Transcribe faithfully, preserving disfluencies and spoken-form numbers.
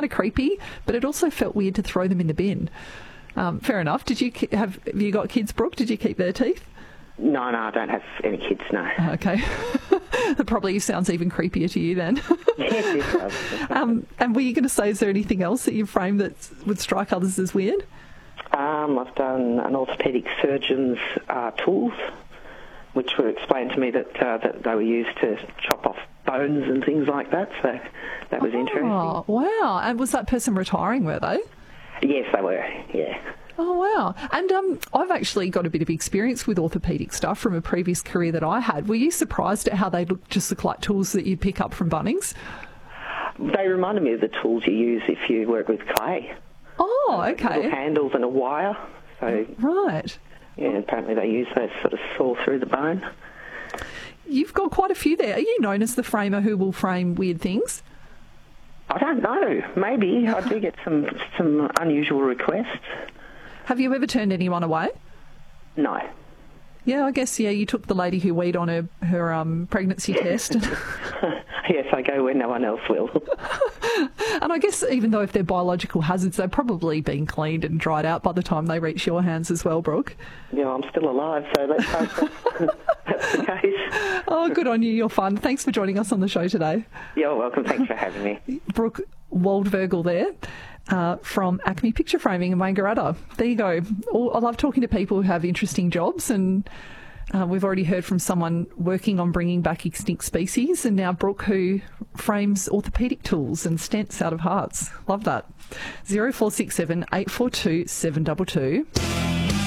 kind of creepy, but it also felt weird to throw them in the bin. Um, fair enough. Did you ke- have, have you got kids, Brooke? Did you keep their teeth? No, no, I don't have any kids, no. Okay. That probably sounds even creepier to you then. Yes, it does. um, and were you going to say, is there anything else that you've framed that would strike others as weird? Um, I've done an orthopaedic surgeon's uh, tools, which were explained to me that uh, that they were used to chop off bones and things like that, so that was oh, interesting. Oh, wow. And was that person retiring, were they? Yes, they were, yeah. Oh, wow. And um, I've actually got a bit of experience with orthopaedic stuff from a previous career that I had. Were you surprised at how they look, just look like tools that you'd pick up from Bunnings? They reminded me of the tools you use if you work with clay. Oh, okay. Little handles and a wire. So, right. Yeah, apparently they use those sort of saw through the bone. You've got quite a few there. Are you known as the framer who will frame weird things? I don't know. Maybe. I do get some some unusual requests. Have you ever turned anyone away? No. Yeah, I guess, yeah, you took the lady who weed on her, her um, pregnancy test. Yes, I go where no one else will. And I guess even though if they're biological hazards, they've probably been cleaned and dried out by the time they reach your hands as well, Brooke. Yeah, I'm still alive, so let's hope that's, that's the case. Oh, good on you. You're fun. Thanks for joining us on the show today. You're welcome. Thanks for having me. Brooke Waldvogel there. Uh, from Acme Picture Framing in Wangaratta. There you go. All, I love talking to people who have interesting jobs, and uh, we've already heard from someone working on bringing back extinct species, and now Brooke, who frames orthopaedic tools and stents out of hearts. Love that. zero four six seven eight four two seven two two.